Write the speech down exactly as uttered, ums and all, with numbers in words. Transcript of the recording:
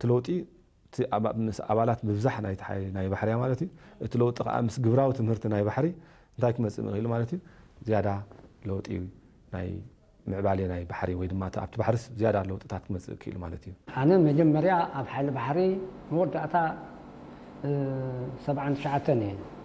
እትለውጢ ምስ ኣባላት ብብዛሕ ናይ ተሓይ ናይ ባሕርያ ማለት እዩ እትለውጢ ከዓ ምስ ግብራዊ ትምህርቲ ናይ ባሕሪ እንታይ ክመጽእ ይኽእል ማለት እዩ ዝያዳ ለውጢ ናይ ምዕባልየ ናይ ባሕሪ ወይ ድማ ኣብቲ ባሕርስ ዝያዳ ለውጥታት ክመጽእ ክኢሉ ማለት እዩ ኣነ መጀመርያ ኣብ ሓይሊ ባሕሪ መወዳእታ ሰብዓን ትሽዓተን እየ